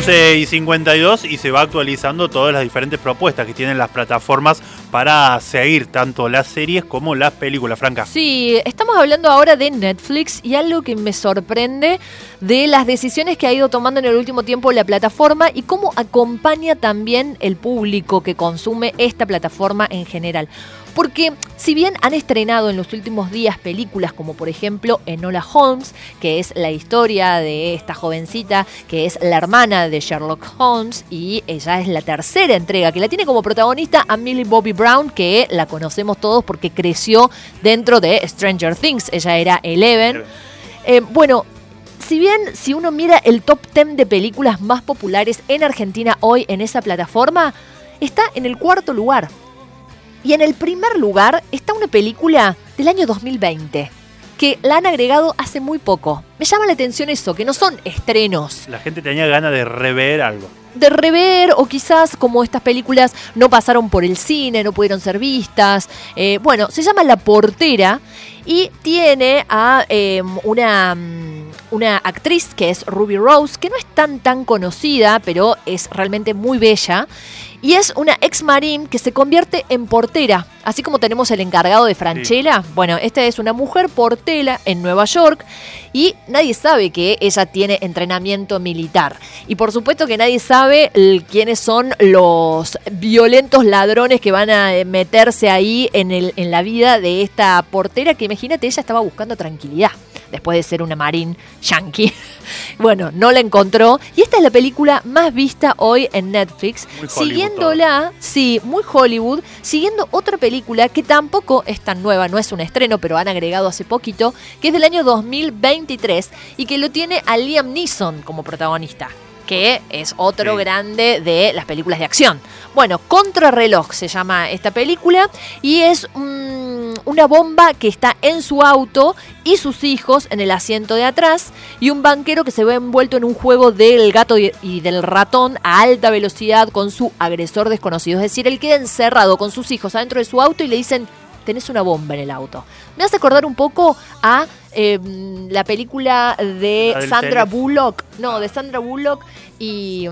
11:52 y se va actualizando todas las diferentes propuestas que tienen las plataformas para seguir tanto las series como las películas, Franca. Sí, estamos hablando ahora de Netflix y algo que me sorprende de las decisiones que ha ido tomando en el último tiempo la plataforma y cómo acompaña también el público que consume esta plataforma en general. Porque si bien han estrenado en los últimos días películas como por ejemplo Enola Holmes, que es la historia de esta jovencita que es la hermana de Sherlock Holmes y ella es la tercera entrega que la tiene como protagonista a Millie Bobby Brown, que la conocemos todos porque creció dentro de Stranger Things, ella era Eleven. Bueno, si uno mira el top 10 de películas más populares en Argentina hoy en esa plataforma, está en el cuarto lugar. Y en el primer lugar está una película del año 2020, que la han agregado hace muy poco. Me llama la atención eso, que no son estrenos. La gente tenía ganas de rever algo. De rever, o quizás como estas películas no pasaron por el cine, no pudieron ser vistas. Bueno, se llama La Portera y tiene a una actriz que es Ruby Rose, que no es tan conocida, pero es realmente muy bella. Y es una ex marín que se convierte en portera. Así como tenemos el encargado de Francella. Sí. Bueno, esta es una mujer portera en Nueva York. Y nadie sabe que ella tiene entrenamiento militar. Y por supuesto que nadie sabe quiénes son los violentos ladrones que van a meterse ahí en la vida de esta portera. Que imagínate, ella estaba buscando tranquilidad después de ser una marín yankee. Bueno, no la encontró. Y esta es la película más vista hoy en Netflix. Siguiéndola, sí, muy Hollywood, siguiendo otra película que tampoco es tan nueva, no es un estreno, pero han agregado hace poquito, que es del año 2023 y que lo tiene a Liam Neeson como protagonista, que es otro grande de las películas de acción. Bueno, Contrarreloj se llama esta película y es una bomba que está en su auto y sus hijos en el asiento de atrás y un banquero que se ve envuelto en un juego del gato y del ratón a alta velocidad con su agresor desconocido. Es decir, él queda encerrado con sus hijos adentro de su auto y le dicen: tenés una bomba en el auto. Me hace acordar un poco a la película de Sandra Bullock. No, de Sandra Bullock y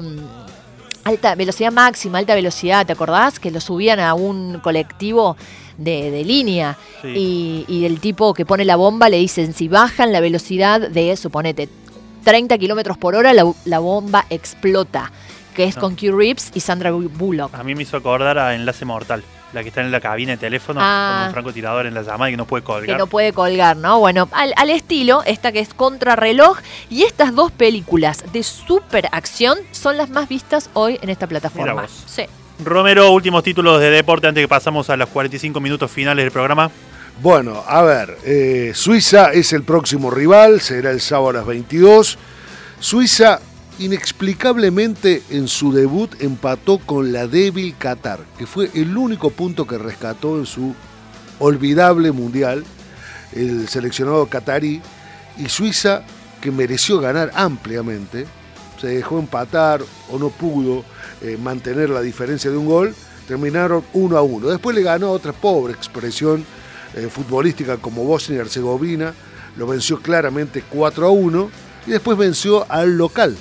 Alta Velocidad Máxima, Alta Velocidad, ¿te acordás? Que lo subían a un colectivo de línea. Sí. Y el tipo que pone la bomba le dicen: si bajan la velocidad de, suponete, 30 kilómetros por hora, la bomba explota. Que es con Keanu Reeves y Sandra Bullock. A mí me hizo acordar a Enlace Mortal, la que está en la cabina de teléfono con un francotirador en la llamada y que no puede colgar. Que no puede colgar, ¿no? Bueno, al estilo, esta que es Contrarreloj, y estas dos películas de superacción son las más vistas hoy en esta plataforma. Sí. Romero, últimos títulos de deporte antes que pasamos a los 45 minutos finales del programa. Bueno, a ver, Suiza es el próximo rival, será el sábado a las 22. Suiza inexplicablemente en su debut empató con la débil Qatar, que fue el único punto que rescató en su olvidable mundial el seleccionado qatarí, y Suiza, que mereció ganar ampliamente, se dejó empatar o no pudo mantener la diferencia de un gol, terminaron 1-1. Después le ganó otra pobre expresión futbolística como Bosnia y Herzegovina, lo venció claramente 4-1 y después venció al local,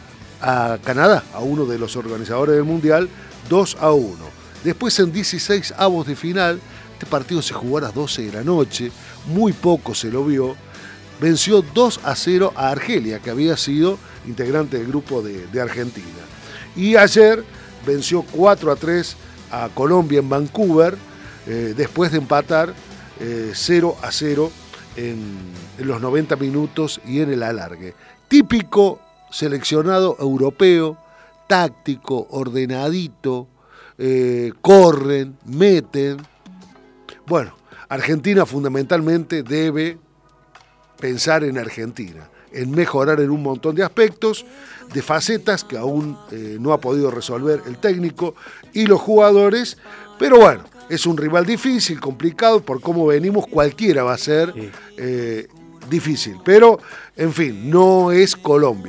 a Canadá, a uno de los organizadores del Mundial, 2-1. Después en 16 avos de final, este partido se jugó a las 12 de la noche, muy poco se lo vio, venció 2-0 a Argelia, que había sido integrante del grupo de Argentina. Y ayer venció 4-3 a Colombia en Vancouver, después de empatar 0-0 en los 90 minutos y en el alargue. Típico seleccionado europeo, táctico, ordenadito, corren, meten. Bueno, Argentina fundamentalmente debe pensar en Argentina, en mejorar en un montón de aspectos, de facetas que aún no ha podido resolver el técnico y los jugadores, pero bueno, es un rival difícil, complicado, por cómo venimos cualquiera va a ser difícil, pero en fin, no es Colombia.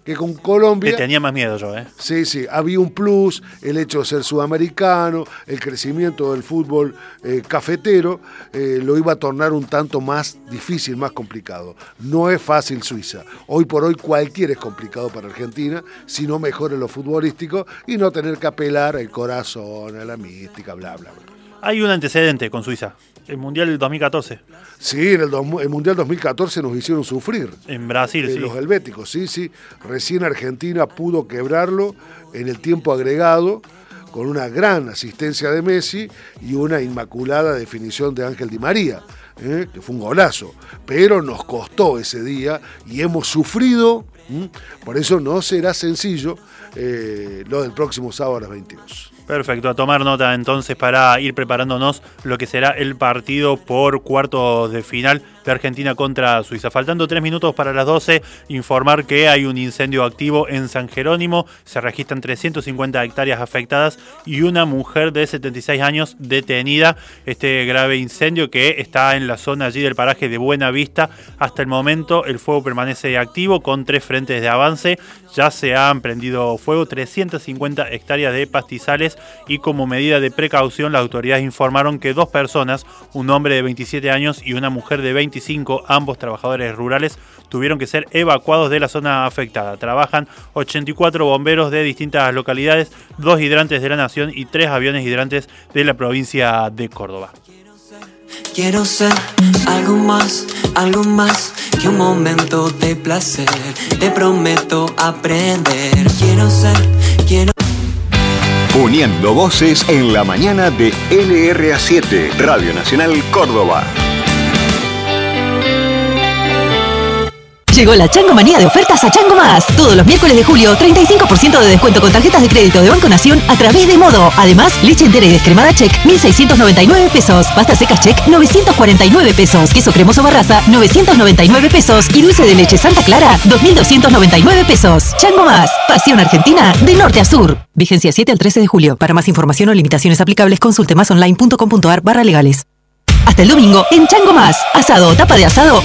que con Colombia... Le tenía más miedo yo, Sí, había un plus, el hecho de ser sudamericano, el crecimiento del fútbol cafetero, lo iba a tornar un tanto más difícil, más complicado. No es fácil Suiza. Hoy por hoy cualquiera es complicado para Argentina, si no mejora en lo futbolístico y no tener que apelar al corazón, a la mística, bla, bla, bla. Hay un antecedente con Suiza, el Mundial del 2014. Sí, en el Mundial 2014 nos hicieron sufrir. En Brasil, sí. Los helvéticos, sí. Recién Argentina pudo quebrarlo en el tiempo agregado con una gran asistencia de Messi y una inmaculada definición de Ángel Di María, que fue un golazo. Pero nos costó ese día y hemos sufrido, por eso no será sencillo lo del próximo sábado a las 22. Perfecto, a tomar nota entonces para ir preparándonos lo que será el partido por cuartos de final de Argentina contra Suiza. Faltando 3 minutos para las 12, informar que hay un incendio activo en San Jerónimo, se registran 350 hectáreas afectadas y una mujer de 76 años detenida. Este grave incendio que está en la zona allí del paraje de Buena Vista. Hasta el momento el fuego permanece activo con 3 frentes de avance. Ya se han prendido fuego 350 hectáreas de pastizales y como medida de precaución las autoridades informaron que 2 personas, un hombre de 27 años y una mujer de 25, ambos trabajadores rurales, tuvieron que ser evacuados de la zona afectada. Trabajan 84 bomberos de distintas localidades, 2 hidrantes de la Nación y 3 aviones hidrantes de la provincia de Córdoba. Quiero ser algo más que un momento de placer. Te prometo aprender. Uniendo voces en la mañana de LRA7, Radio Nacional Córdoba. Llegó la Chango Manía de ofertas a Chango Más. Todos los miércoles de julio, 35% de descuento con tarjetas de crédito de Banco Nación a través de Modo. Además, leche entera y descremada Check, 1.699 pesos. Pasta seca Check, 949 pesos. Queso cremoso Barraza, 999 pesos. Y dulce de leche Santa Clara, 2.299 pesos. Chango Más. Pasión Argentina de norte a sur. Vigencia 7 al 13 de julio. Para más información o limitaciones aplicables, consulte masonline.com.ar/legales. Hasta el domingo, en Chango Más. Asado o tapa de asado,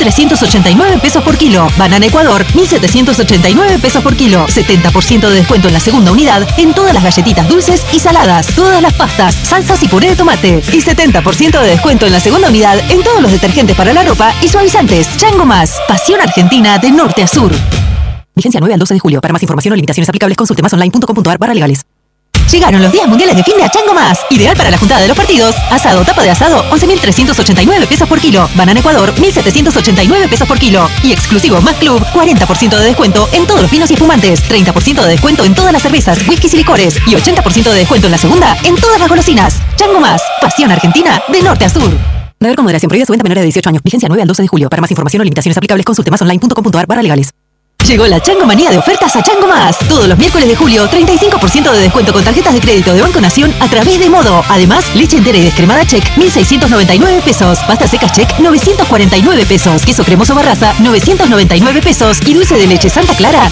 11.389 pesos por kilo. Banana Ecuador, 1.789 pesos por kilo. 70% de descuento en la segunda unidad en todas las galletitas dulces y saladas. Todas las pastas, salsas y puré de tomate. Y 70% de descuento en la segunda unidad en todos los detergentes para la ropa y suavizantes. Chango Más. Pasión Argentina de norte a sur. Vigencia 9 al 12 de julio. Para más información o limitaciones aplicables, consulte masonline.com.ar/legales. Llegaron los días mundiales de fin de a Chango Más. Ideal para la juntada de los partidos. Asado, tapa de asado, 11.389 pesos por kilo. Banana Ecuador, 1.789 pesos por kilo. Y exclusivo Más Club, 40% de descuento en todos los vinos y espumantes. 30% de descuento en todas las cervezas, whiskies y licores. Y 80% de descuento en la segunda en todas las golosinas. Chango Más. Pasión Argentina de norte a sur. Beber con moderación. Prohibida su venta a menores de 18 años. Vigencia 9 al 12 de julio. Para más información o limitaciones aplicables, consulte masonline.com.ar/legales. Llegó la Chango Manía de ofertas a Chango Más. Todos los miércoles de julio, 35% de descuento con tarjetas de crédito de Banco Nación a través de Modo. Además, leche entera y descremada Check, 1.699 pesos. Pasta seca Check, 949 pesos. Queso cremoso Barraza, 999 pesos. Y dulce de leche Santa Clara,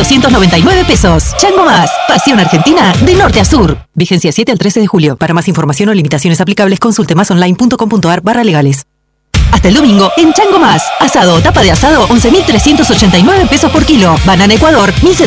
2.299 pesos. Chango Más. Pasión Argentina de norte a sur. Vigencia 7 al 13 de julio. Para más información o limitaciones aplicables, consulte masonline.com.ar/legales. Hasta el domingo, en Chango Más. Asado o tapa de asado, 11.389 pesos por kilo. Banana Ecuador,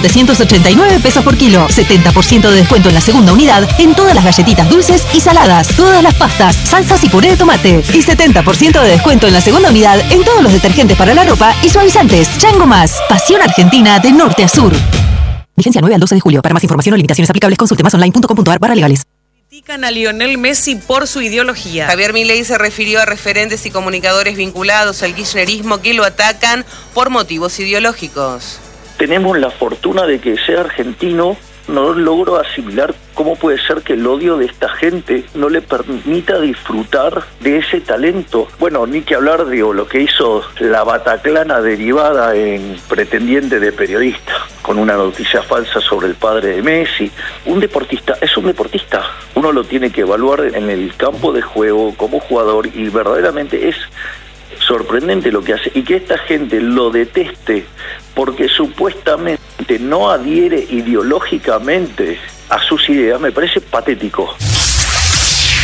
1.789 pesos por kilo. 70% de descuento en la segunda unidad en todas las galletitas dulces y saladas. Todas las pastas, salsas y puré de tomate. Y 70% de descuento en la segunda unidad en todos los detergentes para la ropa y suavizantes. Chango Más. Pasión Argentina de norte a sur. Vigencia 9 al 12 de julio. Para más información o limitaciones aplicables, consulte masonline.com.ar/legales. Critican a Lionel Messi por su ideología. Javier Milei se refirió a referentes y comunicadores vinculados al kirchnerismo que lo atacan por motivos ideológicos. Tenemos la fortuna de que sea argentino. No logro asimilar cómo puede ser que el odio de esta gente no le permita disfrutar de ese talento. Bueno, ni que hablar de lo que hizo la Bataclana derivada en pretendiente de periodista, con una noticia falsa sobre el padre de Messi. Un deportista es un deportista. Uno lo tiene que evaluar en el campo de juego como jugador y verdaderamente es sorprendente lo que hace. Y que esta gente lo deteste porque supuestamente no adhiere ideológicamente a sus ideas, me parece patético.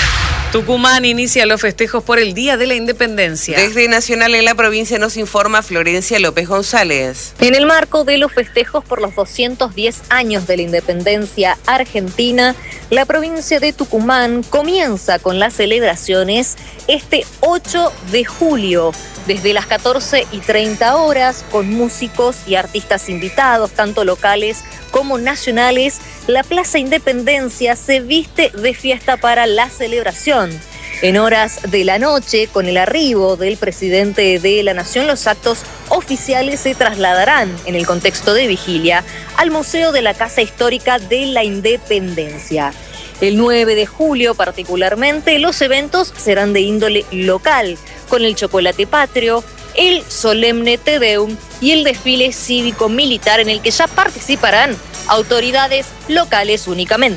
Tucumán inicia los festejos por el Día de la Independencia. Desde Nacional en la provincia nos informa Florencia López González. En el marco de los festejos por los 210 años de la independencia argentina, la provincia de Tucumán comienza con las celebraciones este 8 de julio, desde las 14:30 horas, con músicos y artistas invitados, tanto locales como nacionales. La Plaza Independencia se viste de fiesta para la celebración. En horas de la noche, con el arribo del presidente de la Nación, los actos oficiales se trasladarán, en el contexto de vigilia, al Museo de la Casa Histórica de la Independencia. El 9 de julio, particularmente, los eventos serán de índole local, con el chocolate patrio, el solemne Te Deum y el desfile cívico-militar, en el que ya participarán autoridades locales únicamente.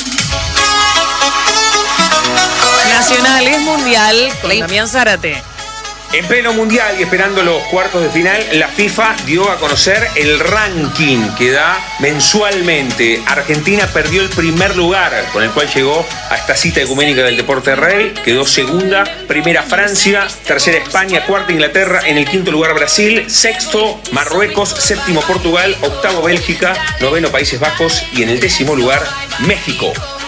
Nacional es mundial con Damián Zárate. En pleno mundial y esperando los cuartos de final, la FIFA dio a conocer el ranking que da mensualmente. Argentina perdió el primer lugar con el cual llegó a esta cita ecuménica del deporte rey. Quedó segunda, primera Francia, tercera España, cuarta Inglaterra, en el quinto lugar Brasil, sexto Marruecos, séptimo Portugal, octavo Bélgica, noveno Países Bajos y en el 10º lugar México.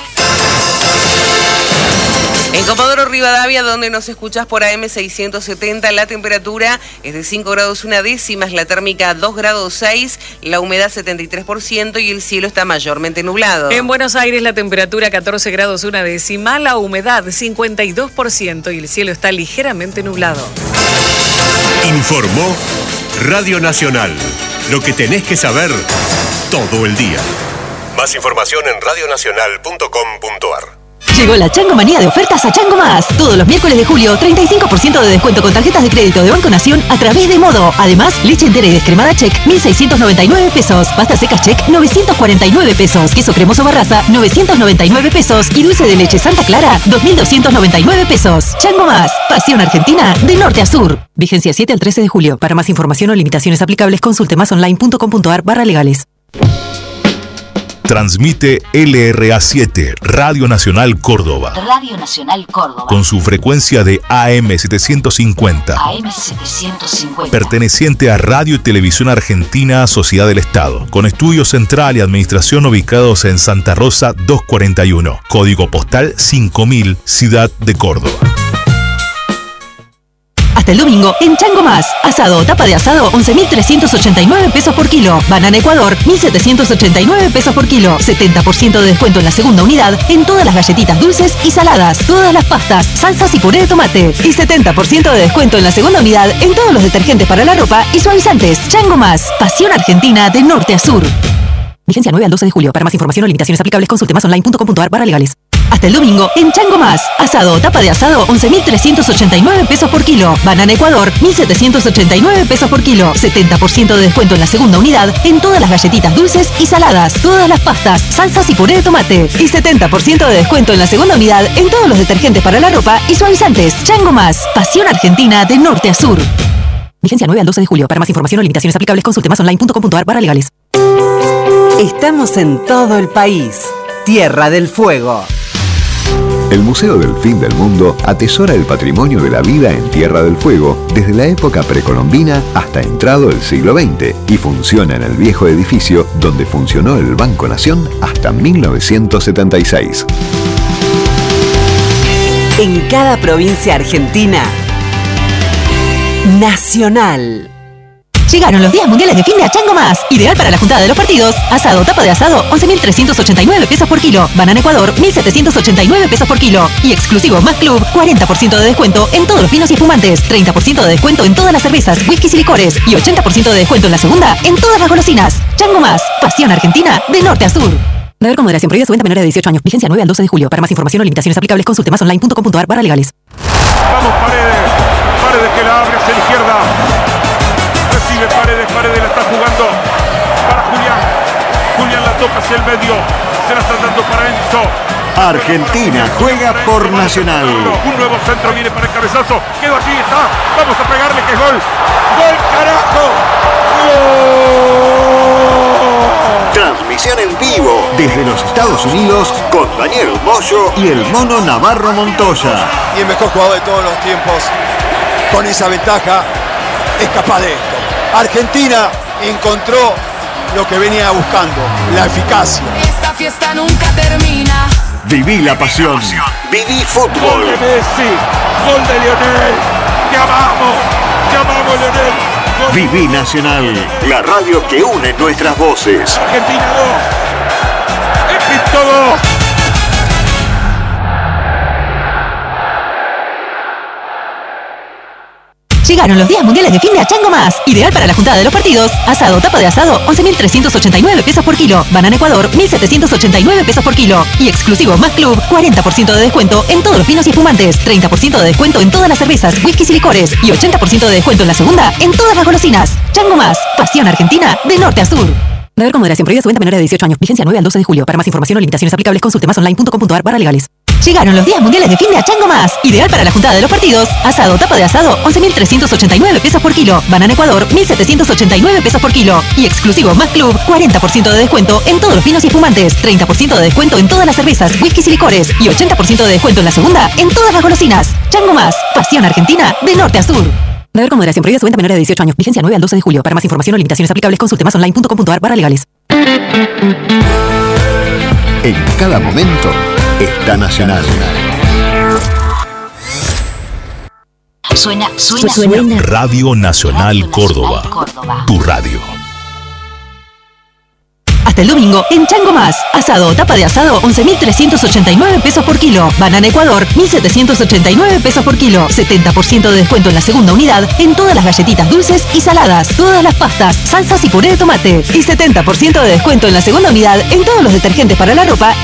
En Comodoro Rivadavia, donde nos escuchas por AM 670, la temperatura es de 5 grados 1 décimas, la térmica 2 grados 6, la humedad 73% y el cielo está mayormente nublado. En Buenos Aires la temperatura 14 grados 1 décima, la humedad 52% y el cielo está ligeramente nublado. Informó Radio Nacional. Lo que tenés que saber todo el día. Más información en radionacional.com.ar. Llegó la Chango Manía de ofertas a Chango Más. Todos los miércoles de julio, 35% de descuento con tarjetas de crédito de Banco Nación a través de Modo. Además, leche entera y descremada Check, 1.699 pesos. Pasta seca Check, 949 pesos. Queso cremoso Barraza, 999 pesos. Y dulce de leche Santa Clara, 2.299 pesos. Chango Más. Pasión Argentina, de norte a sur. Vigencia 7 al 13 de julio. Para más información o limitaciones aplicables, consulte másonline.com.ar/legales. Transmite LRA7, Radio Nacional Córdoba. Radio Nacional Córdoba. Con su frecuencia de AM 750. AM 750. Perteneciente a Radio y Televisión Argentina, Sociedad del Estado. Con estudio central y administración ubicados en Santa Rosa 241. Código postal 5000, Ciudad de Córdoba. Hasta el domingo, en Chango Más. Asado o tapa de asado, 11.389 pesos por kilo. Banana Ecuador, 1.789 pesos por kilo. 70% de descuento en la segunda unidad en todas las galletitas dulces y saladas. Todas las pastas, salsas y puré de tomate. Y 70% de descuento en la segunda unidad en todos los detergentes para la ropa y suavizantes. Chango Más. Pasión Argentina de norte a sur. Vigencia 9 al 12 de julio. Para más información o limitaciones aplicables, consulte másonline.com.ar/legales. Hasta el domingo, en Chango Más. Asado o tapa de asado, 11.389 pesos por kilo. Banana Ecuador, 1.789 pesos por kilo. 70% de descuento en la segunda unidad en todas las galletitas dulces y saladas. Todas las pastas, salsas y puré de tomate. Y 70% de descuento en la segunda unidad en todos los detergentes para la ropa y suavizantes. Chango Más. Pasión Argentina de norte a sur. Vigencia 9 al 12 de julio. Para más información o limitaciones aplicables, consulte másonline.com.ar/legales. Estamos en todo el país. Tierra del Fuego. El Museo del Fin del Mundo atesora el patrimonio de la vida en Tierra del Fuego desde la época precolombina hasta entrado el siglo XX y funciona en el viejo edificio donde funcionó el Banco Nación hasta 1976. En cada provincia argentina, Nacional. Llegaron los días mundiales de fin de a Chango Más. Ideal para la juntada de los partidos. Asado, tapa de asado, 11.389 pesos por kilo. Banana Ecuador, 1.789 pesos por kilo. Y exclusivo Más Club, 40% de descuento en todos los vinos y espumantes. 30% de descuento en todas las cervezas, whiskies y licores. Y 80% de descuento en la segunda en todas las golosinas. Chango Más. Pasión Argentina de norte a sur. Beber con moderación. Prohibida su venta a menores de 18 años. Vigencia 9 al 12 de julio. Para más información o limitaciones aplicables, consulte másonline.com.ar/legales. Vamos Paredes. Paredes que la abre hacia la izquierda. Recibe Paredes la está jugando para Julián. Julián la toca hacia el medio. Se la está dando para Enzo. Argentina juega por Nacional. Un nuevo centro viene para el cabezazo. Quedó allí, está. Vamos a pegarle que es gol. ¡Gol, carajo! ¡Gol! Transmisión en vivo desde los Estados Unidos con Daniel Moyo y el Mono Navarro Montoya. Y el mejor jugador de todos los tiempos, con esa ventaja, es capaz de esto. Argentina encontró lo que venía buscando, la eficacia. Esta fiesta nunca termina. Viví la pasión. Viví fútbol. Gol de Messi, gol de Lionel. ¡Te amamos! ¡Te amamos, Lionel! Viví Nacional, la radio que une nuestras voces. Argentina 2, Egipto 2. Llegaron los días mundiales de fin de Chango Más. Ideal para la juntada de los partidos. Asado, tapa de asado, 11.389 pesos por kilo. Banana Ecuador, 1.789 pesos por kilo. Y exclusivo Más Club, 40% de descuento en todos los vinos y espumantes. 30% de descuento en todas las cervezas, whiskies y licores. Y 80% de descuento en la segunda en todas las golosinas. Chango Más, pasión argentina de norte a sur. Beber con moderación, prohibida su venta a menores de 18 años. Vigencia 9 al 12 de julio. Para más información o limitaciones aplicables, consulte masonline.com.ar/legales. Llegaron los días mundiales de fin de Chango Más. Ideal para la juntada de los partidos. Asado, tapa de asado, 11.389 pesos por kilo. Banana Ecuador, 1.789 pesos por kilo. Y exclusivo Más Club, 40% de descuento en todos los vinos y espumantes. 30% de descuento en todas las cervezas, whiskies y licores. Y 80% de descuento en la segunda en todas las golosinas. Chango Más, pasión argentina de norte a sur. Beber con moderación, prohibida su venta a menores de 18 años. Vigencia 9 al 12 de julio. Para más información o limitaciones aplicables, consulte masonline.com.ar/legales. En cada momento está Nacional. Suena. Radio Nacional Córdoba. Tu radio. Hasta el domingo, en Chango Más. Asado, tapa de asado, 11.389 pesos por kilo. Banana Ecuador, 1.789 pesos por kilo. 70% de descuento en la segunda unidad en todas las galletitas dulces y saladas. Todas las pastas, salsas y puré de tomate. Y 70% de descuento en la segunda unidad en todos los detergentes para la ropa